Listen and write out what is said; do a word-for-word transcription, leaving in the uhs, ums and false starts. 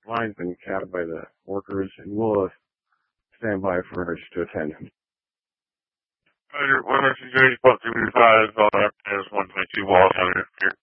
line's been capped by the workers, and we'll uh, stand by for us to attend. Roger, one message, J, spot two five, uh, there's one twenty-two walls out here.